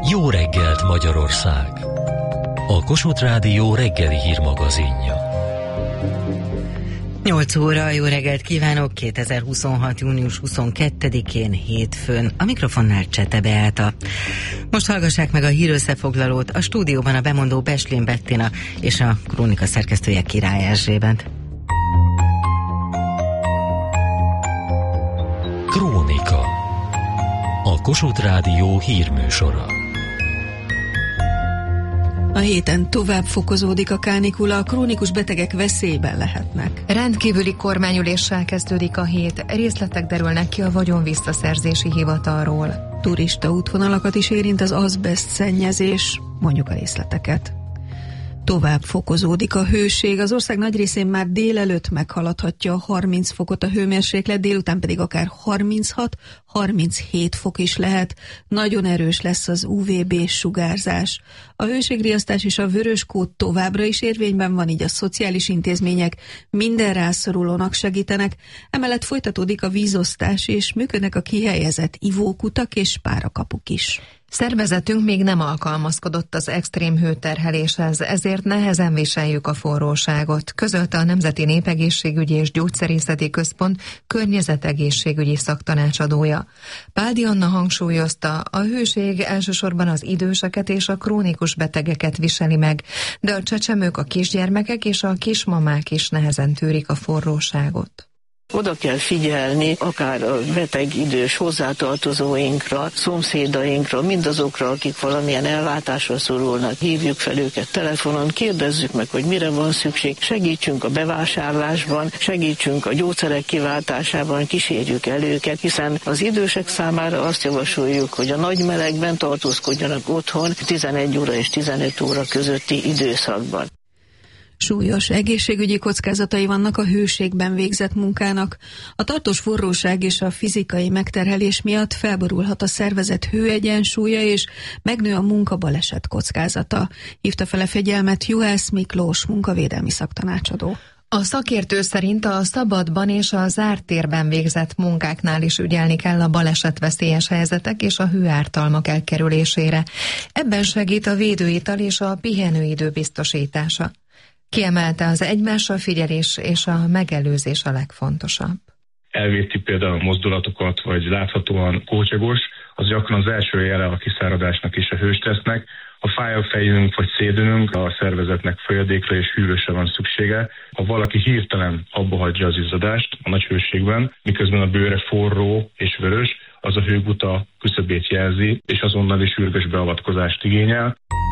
Jó reggelt Magyarország! A Kossuth Rádió reggeli hírmagazinja. 8 óra, jó reggelt kívánok, 2026. június 22-én hétfőn. A mikrofonnál Csete Beáta. Most hallgassák meg a hírösszefoglalót, a stúdióban a bemondó Beslén Bettina és a Krónika szerkesztője Király Erzsébet. Krónika. A Kossuth Rádió hírműsora. A héten tovább fokozódik a kánikula, a krónikus betegek veszélyben lehetnek. Rendkívüli kormányüléssel kezdődik a hét, részletek derülnek ki a vagyonvisszaszerzési hivatalról. Turista útvonalakat is érint az azbeszt szennyezés, mondjuk a részleteket. Tovább fokozódik a hőség, az ország nagy részén már délelőtt meghaladhatja a 30 fokot a hőmérséklet, délután pedig akár 36-37 fok is lehet. Nagyon erős lesz az UVB sugárzás. A hőségriasztás és a vörös kód továbbra is érvényben van, így a szociális intézmények minden rászorulónak segítenek. Emellett folytatódik a vízosztás, és működnek a kihelyezett ivókutak és párakapuk is. Szervezetünk még nem alkalmazkodott az extrém hőterheléshez, ezért nehezen viseljük a forróságot, közölte a Nemzeti Népegészségügyi és Gyógyszerészeti Központ környezetegészségügyi szaktanácsadója. Páldi Anna hangsúlyozta, a hőség elsősorban az időseket és a krónikus betegeket viseli meg, de a csecsemők, a kisgyermekek és a kismamák is nehezen tűrik a forróságot. Oda kell figyelni akár a beteg idős hozzátartozóinkra, szomszédainkra, mindazokra, akik valamilyen ellátásra szorulnak. Hívjuk fel őket telefonon, kérdezzük meg, hogy mire van szükség, segítsünk a bevásárlásban, segítsünk a gyógyszerek kiváltásában, kísérjük el őket, hiszen az idősek számára azt javasoljuk, hogy a nagy melegben tartózkodjanak otthon 11 óra és 15 óra közötti időszakban. Súlyos egészségügyi kockázatai vannak a hőségben végzett munkának. A tartós forróság és a fizikai megterhelés miatt felborulhat a szervezet hőegyensúlya, és megnő a munkabaleset kockázata. Hívta fel a figyelmet Juhász Miklós munkavédelmi szaktanácsadó. A szakértő szerint a szabadban és a zárt térben végzett munkáknál is ügyelni kell a balesetveszélyes helyzetek és a hőártalmak elkerülésére. Ebben segít a védőital és a pihenőidő biztosítása. Kiemelte, az egymásra figyelés és a megelőzés a legfontosabb. Elvéti például a mozdulatokat, vagy láthatóan kócsagos, az gyakran az első jele a kiszáradásnak és a hőstressznek. Ha fáj a fejünk vagy szédülünk, a szervezetnek folyadékra és hűvösre van szüksége. Ha valaki hirtelen abba hagyja az izzadást a nagy hőségben, miközben a bőre forró és vörös, az a hőguta küszöbét jelzi, és azonnali sürgős beavatkozást igényel.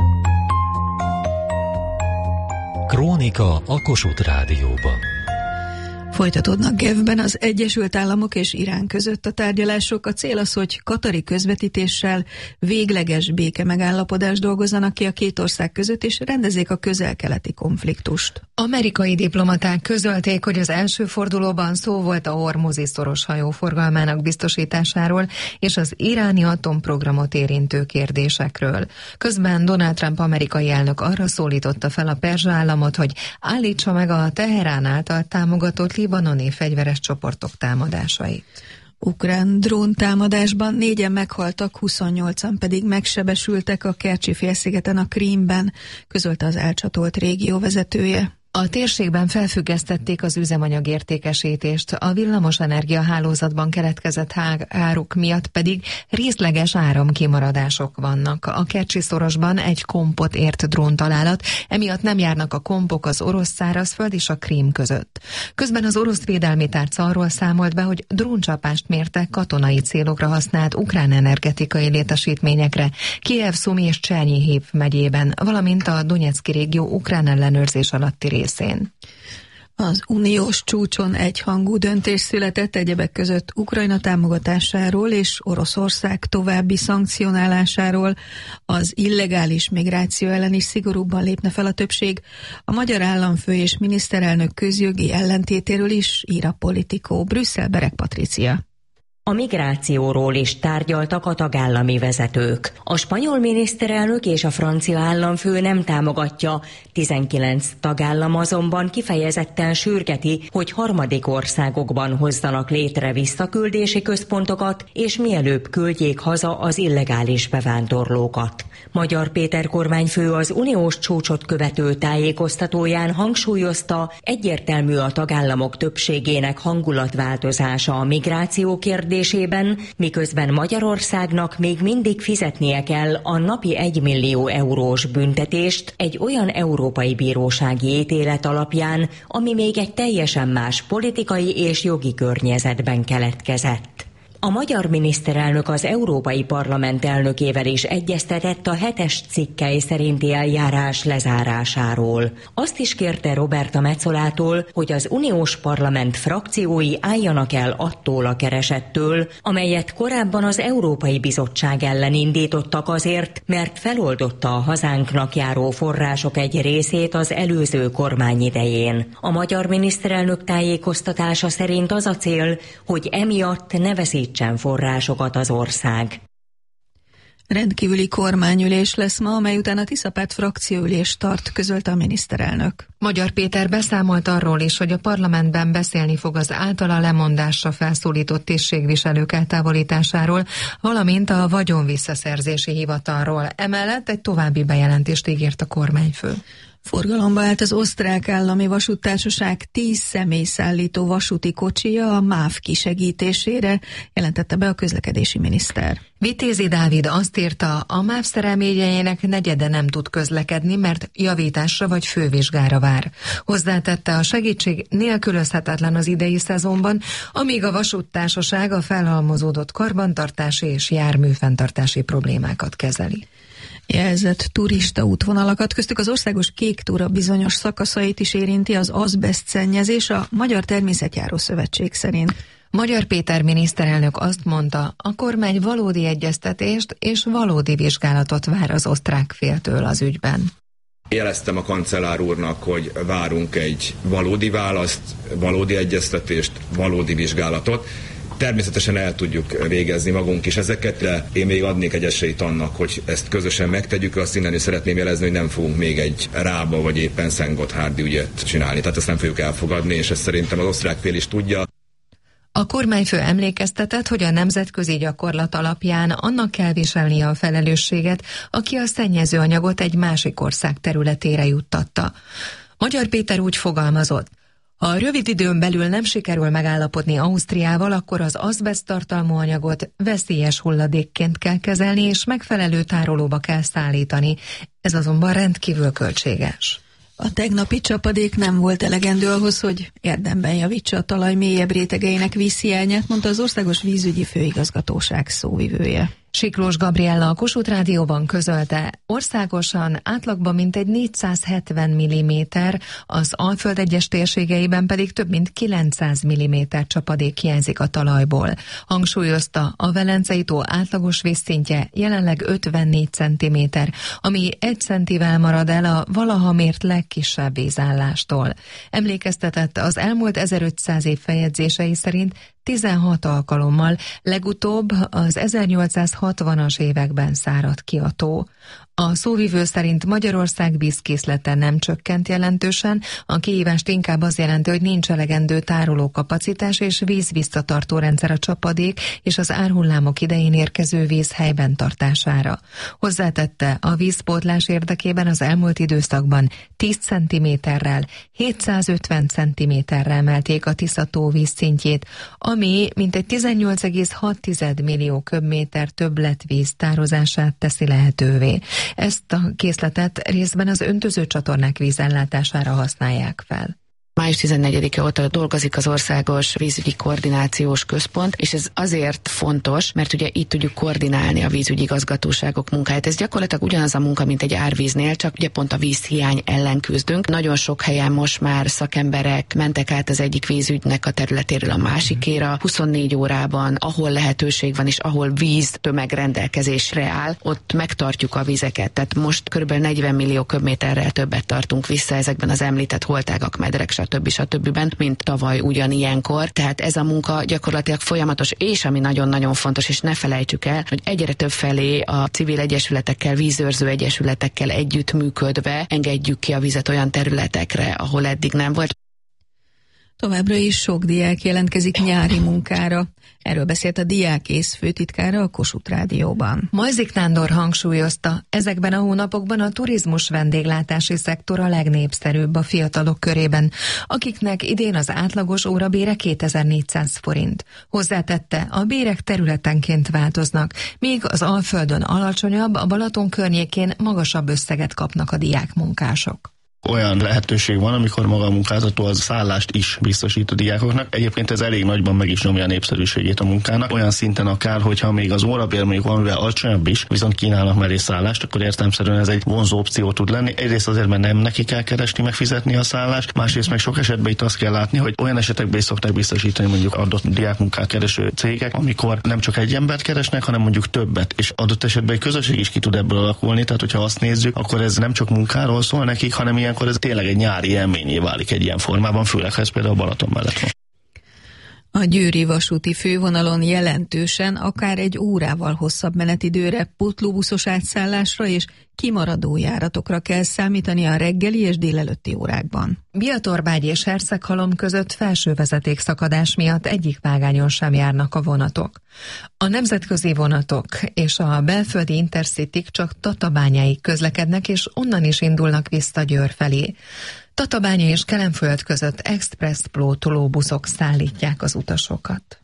Krónika a Kossuth Rádióban. Folytatódnak Genfben az Egyesült Államok és Irán között a tárgyalások. A cél az, hogy katari közvetítéssel végleges békemegállapodást dolgozzanak ki a két ország között, és rendezzék a közel-keleti konfliktust. Amerikai diplomaták közölték, hogy az első fordulóban szó volt a hormuzi szoros hajó forgalmának biztosításáról és az iráni atomprogramot érintő kérdésekről. Közben Donald Trump amerikai elnök arra szólította fel a perzsa államot, hogy állítsa meg a Teherán által támogatott libanoni fegyveres csoportok támadásait. Ukrán dróntámadásban 4-en meghaltak, 28-an pedig megsebesültek a Kercsi-félszigeten, a Krímben, közölte az elcsatolt régió vezetője. A térségben felfüggesztették az üzemanyagértékesítést, a villamosenergia hálózatban keletkezett áruk miatt pedig részleges áramkimaradások vannak. A Kercsi-szorosban egy kompot ért dróntalálat, emiatt nem járnak a kompok az orosz szárazföld és a Krím között. Közben az orosz védelmi tárca arról számolt be, hogy dróncsapást mértek katonai célokra használt ukrán energetikai létesítményekre, Kijev, Szumi és Csernyihív megyében, valamint a Donetszki régió ukrán ellenőrzés alatti részén. Az uniós csúcson egyhangú döntés született egyebek között Ukrajna támogatásáról és Oroszország további szankcionálásáról. Az illegális migráció ellen is szigorúbban lépne fel a többség. A magyar államfő és miniszterelnök közjogi ellentétéről is ír a Politico. Brüsszel, Bereg Patricia. A migrációról is tárgyaltak a tagállami vezetők. A spanyol miniszterelnök és a francia államfő nem támogatja, 19 tagállam azonban kifejezetten sürgeti, hogy harmadik országokban hozzanak létre visszaküldési központokat, és mielőbb küldjék haza az illegális bevándorlókat. Magyar Péter kormányfő az uniós csúcsot követő tájékoztatóján hangsúlyozta, egyértelmű a tagállamok többségének hangulatváltozása a migráció kérdésében, miközben Magyarországnak még mindig fizetnie kell a napi 1 millió eurós büntetést egy olyan európai bírósági ítélet alapján, ami még egy teljesen más politikai és jogi környezetben keletkezett. A magyar miniszterelnök az Európai Parlament elnökével is egyeztetett a 7-es cikkely szerinti eljárás lezárásáról. Azt is kérte Roberta Metsolától, hogy az uniós parlament frakciói álljanak el attól a keresettől, amelyet korábban az Európai Bizottság ellen indítottak azért, mert feloldotta a hazánknak járó források egy részét az előző kormány idején. A magyar miniszterelnök tájékoztatása szerint az a cél, hogy emiatt ne veszítsen forrásokat az ország. Rendkívüli kormányülés lesz ma, amely után a Tiszapárt frakcióülést tart, közölte a miniszterelnök. Magyar Péter beszámolt arról is, hogy a parlamentben beszélni fog az általa lemondásra felszólított tisztségviselők eltávolításáról, valamint a vagyonvisszaszerzési hivatalról. Emellett egy további bejelentést ígért a kormányfő. Forgalomba állt az osztrák állami vasúttársaság 10 személyszállító vasúti kocsija a MÁV kisegítésére, jelentette be a közlekedési miniszter. Vitézi Dávid azt írta, a MÁV szerelményeinek negyede nem tud közlekedni, mert javításra vagy fővizsgára vár. Hozzátette, a segítség nélkülözhetetlen az idei szezonban, amíg a vasúttársaság a felhalmozódott karbantartási és járműfenntartási problémákat kezeli. Jelzett turista útvonalakat, köztük az országos kék túra bizonyos szakaszait is érinti az azbeszt szennyezés a Magyar Természetjáró Szövetség szerint. Magyar Péter miniszterelnök azt mondta, a kormány valódi egyeztetést és valódi vizsgálatot vár az osztrák féltől az ügyben. Jeleztem a kancellár úrnak, hogy várunk egy valódi választ, valódi egyeztetést, valódi vizsgálatot. Természetesen el tudjuk végezni magunk is ezeket, de én még adnék egy esélyt annak, hogy ezt közösen megtegyük. Azt innen is szeretném jelezni, hogy nem fogunk még egy Rába vagy éppen Szent-Gotthárdi ügyet csinálni. Tehát ezt nem fogjuk elfogadni, és ezt szerintem az osztrák fél is tudja. A kormányfő emlékeztetett, hogy a nemzetközi gyakorlat alapján annak kell viselnie a felelősséget, aki a szennyező anyagot egy másik ország területére juttatta. Magyar Péter úgy fogalmazott, ha rövid időn belül nem sikerül megállapodni Ausztriával, akkor az azbeszt tartalmú anyagot veszélyes hulladékként kell kezelni, és megfelelő tárolóba kell szállítani. Ez azonban rendkívül költséges. A tegnapi csapadék nem volt elegendő ahhoz, hogy érdemben javítsa a talaj mélyebb rétegeinek vízhiányát, mondta az Országos Vízügyi Főigazgatóság szóvivője. Siklós Gabriella a Kossuth Rádióban közölte, országosan átlagban mintegy 470 mm, az Alföld egyes térségeiben pedig több mint 900 mm csapadék hiányzik a talajból. Hangsúlyozta, a Velencei tó átlagos vízszintje jelenleg 54 cm, ami 1 centivel marad el a valaha mért legkisebb vízállástól. Emlékeztetett, az elmúlt 1500 év feljegyzései szerint 16 alkalommal, legutóbb az 1860-as években száradt ki a tó. A szóvivő szerint Magyarország vízkészlete nem csökkent jelentősen, a kihívást inkább az jelenti, hogy nincs elegendő tárolókapacitás és vízvisszatartó rendszer a csapadék és az árhullámok idején érkező víz helyben tartására. Hozzátette, a vízpótlás érdekében az elmúlt időszakban 10 cm-rel, 750 cm-rel emelték a Tisza tó vízszintjét, ami mintegy 18,6 millió köbméter többletvíz tározását teszi lehetővé. Ezt a készletet részben az öntöző csatornák vízellátására használják fel. Május 14-e óta dolgozik az Országos Vízügyi Koordinációs Központ, és ez azért fontos, mert ugye így tudjuk koordinálni a vízügyi igazgatóságok munkáját. Ez gyakorlatilag ugyanaz a munka, mint egy árvíznél, csak ugye pont a vízhiány ellen küzdünk. Nagyon sok helyen most már szakemberek mentek át az egyik vízügynek a területéről a másikéra. 24 órában, ahol lehetőség van és ahol víz tömegrendelkezésre áll, ott megtartjuk a vizeket. Tehát most kb. 40 millió köbméterrel többet tartunk vissza ezekben az említett holtágak, mederek, stb. Mint tavaly ugyanilyenkor. Tehát ez a munka gyakorlatilag folyamatos, és ami nagyon-nagyon fontos, és ne felejtsük el, hogy egyre több felé a civil egyesületekkel, vízőrző egyesületekkel együttműködve engedjük ki a vizet olyan területekre, ahol eddig nem volt. Továbbra is sok diák jelentkezik nyári munkára. Erről beszélt a diákész főtitkára a Kossuth Rádióban. Majzik Nándor hangsúlyozta, ezekben a hónapokban a turizmus vendéglátási szektor a legnépszerűbb a fiatalok körében, akiknek idén az átlagos órabére 2400 forint. Hozzátette, a bérek területenként változnak, míg az Alföldön alacsonyabb, a Balaton környékén magasabb összeget kapnak a diákmunkások. Olyan lehetőség van, amikor maga a munkáltató az szállást is biztosít a diákoknak. Egyébként ez elég nagyban meg is nyomja a népszerűségét a munkának. Olyan szinten akár, hogyha még az órabér mondjuk valamivel alacsonyabb is, viszont kínálnak mellé szállást, akkor értelemszerűen ez egy vonzó opció tud lenni. Egyrészt azért, mert nem neki kell keresni, megfizetni a szállást, másrészt meg sok esetben itt azt kell látni, hogy olyan esetekben is szokták biztosítani mondjuk adott diákmunkát kereső cégek, amikor nem csak egy embert keresnek, hanem mondjuk többet, és adott esetben egy közösség is ki tud ebből alakulni. Tehát, hogyha azt nézzük, akkor ez nem csak munkáról szól nekik, hanem ilyenkor ez tényleg egy nyári élményé válik egy ilyen formában, főleg ha ez például a Balaton mellett van. A győri vasúti fővonalon jelentősen, akár egy órával hosszabb menetidőre, pótlóbuszos átszállásra és kimaradó járatokra kell számítani a reggeli és délelőtti órákban. Biatorbágy és Herszeghalom között felső vezetékszakadás miatt egyik vágányon sem járnak a vonatok. A nemzetközi vonatok és a belföldi intercityk csak Tatabányáig közlekednek, és onnan is indulnak vissza Győr felé. Tatabánya és Kelenföld között express pótlóbuszok szállítják az utasokat.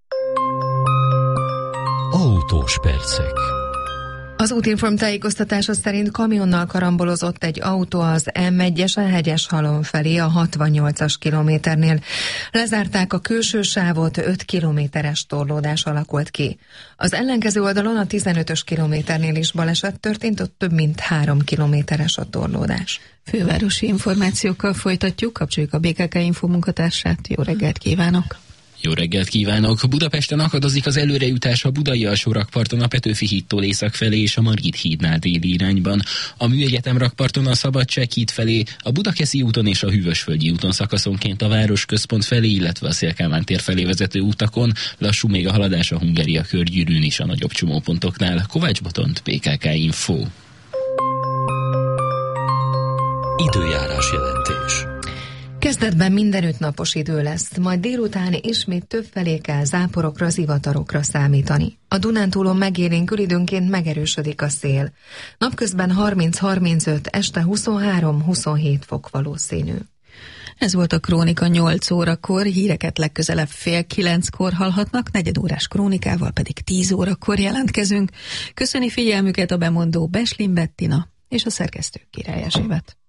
Autós percek. Az Útinform tájékoztatása szerint kamionnal karambolozott egy autó az M1-esen Hegyeshalom felé a 68-as kilométernél. Lezárták a külső sávot, 5 kilométeres torlódás alakult ki. Az ellenkező oldalon a 15-ös kilométernél is baleset történt, ott több mint 3 kilométeres a torlódás. Fővárosi információkkal folytatjuk, kapcsoljuk a BKK Info munkatársát. Jó reggelt kívánok! Jó reggelt kívánok! Budapesten akadozik az előrejutás a Budai alsórakparton a Petőfi hídtól észak felé és a Margit hídnál déli irányban. A Műegyetem rakparton a Szabadság híd felé, a Budakeszi úton és a Hűvösvölgyi úton szakaszonként a városközpont felé, illetve a Széll-Kálmán tér felé vezető utakon. Lassú még a haladás a Hungária körgyűrűn is a nagyobb csomópontoknál. Kovács Botont, BKK Info. Időjárás jelentés. Kezdetben mindenütt napos idő lesz, majd délután ismét többfelé kell záporokra, zivatarokra számítani. A Dunántúlon megélénkül, időnként megerősödik a szél. Napközben 30-35, este 23-27 fok valószínű. Ez volt a Krónika 8 órakor, híreket legközelebb 8:30-kor hallhatnak, negyedórás krónikával pedig 10 órakor jelentkezünk. Köszöni figyelmüket a bemondó Beslin Bettina és a szerkesztő Királyes Évet.